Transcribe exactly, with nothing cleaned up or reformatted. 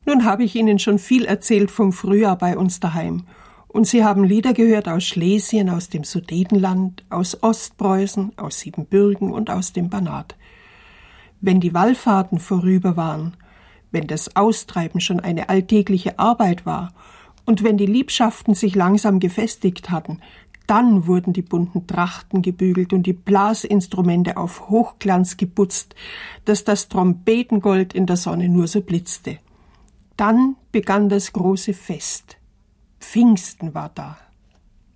Nun habe ich Ihnen schon viel erzählt vom Frühjahr bei uns daheim. Und Sie haben Lieder gehört aus Schlesien, aus dem Sudetenland, aus Ostpreußen, aus Siebenbürgen und aus dem Banat. Wenn die Wallfahrten vorüber waren, wenn das Austreiben schon eine alltägliche Arbeit war und wenn die Liebschaften sich langsam gefestigt hatten, dann wurden die bunten Trachten gebügelt und die Blasinstrumente auf Hochglanz geputzt, dass das Trompetengold in der Sonne nur so blitzte. Dann begann das große Fest. Pfingsten war da.